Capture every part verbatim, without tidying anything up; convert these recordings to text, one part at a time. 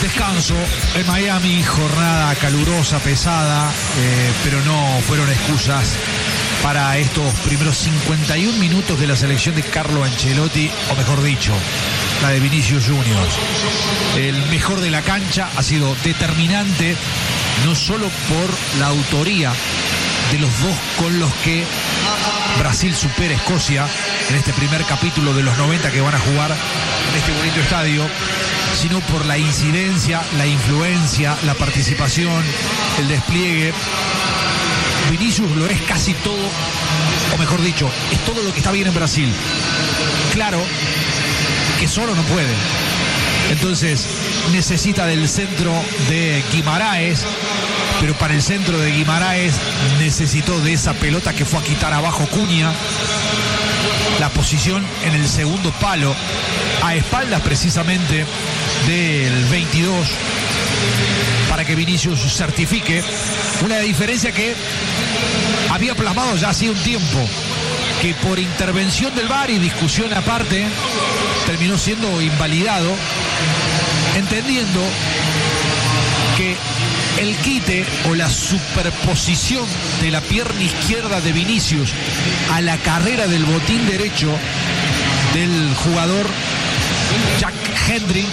Descanso en Miami, jornada calurosa, pesada, eh, pero no fueron excusas para estos primeros cincuenta y un minutos de la selección de Carlo Ancelotti, o mejor dicho, la de Vinicius Junior. El mejor de la cancha ha sido determinante, no solo por la autoría de los dos con los que Brasil supera a Escocia en este primer capítulo de los noventa que van a jugar en este bonito estadio, sino por la incidencia, la influencia, la participación, el despliegue. Vinicius lo es casi todo, o mejor dicho, es todo lo que está bien en Brasil. Claro que solo no puede. Entonces necesita del centro de Guimaraes, pero para el centro de Guimaraes necesitó de esa pelota que fue a quitar abajo Cunha, la posición en el segundo palo, a espaldas precisamente del veintidós, para que Vinicius certifique una diferencia que había plasmado ya hacía un tiempo, que por intervención del V A R y discusión aparte terminó siendo invalidado, entendiendo que el quite o la superposición de la pierna izquierda de Vinicius a la carrera del botín derecho del jugador Jack Hendry,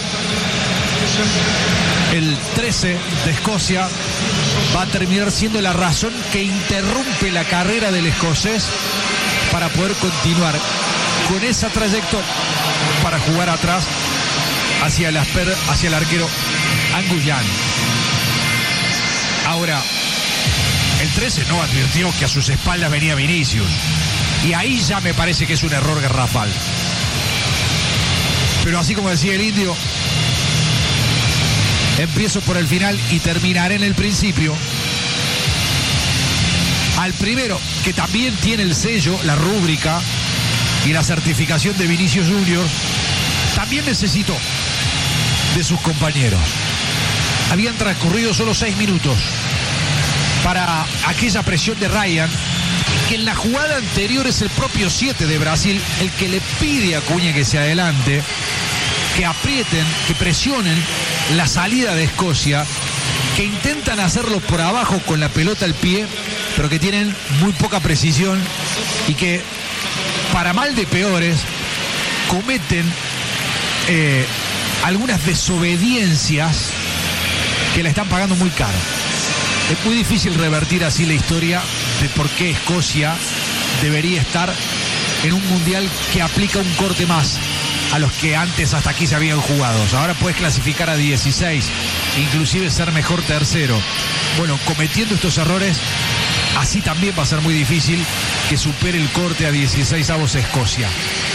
el trece de Escocia, va a terminar siendo la razón que interrumpe la carrera del escocés para poder continuar con esa trayectoria para jugar atrás hacia el, asper, hacia el arquero Anguyan. Ahora, el trece no advirtió que a sus espaldas venía Vinicius, y ahí ya me parece que es un error garrafal. Pero así como decía el indio, empiezo por el final y terminaré en el principio. Al primero, que también tiene el sello, la rúbrica y la certificación de Vinicius Junior, también necesitó de sus compañeros. Habían transcurrido solo seis minutos para aquella presión de Ryan, que en la jugada anterior es el propio siete de Brasil el que le pide a Cunha que se adelante, que aprieten, que presionen la salida de Escocia, que intentan hacerlo por abajo con la pelota al pie, pero que tienen muy poca precisión y que, para mal de peores, cometen eh, algunas desobediencias que la están pagando muy caro. Es muy difícil revertir así la historia de por qué Escocia debería estar en un mundial que aplica un corte más a los que antes hasta aquí se habían jugado. Ahora puedes clasificar a dieciséis, inclusive ser mejor tercero. Bueno, cometiendo estos errores, así también va a ser muy difícil que supere el corte a dieciséis avos Escocia.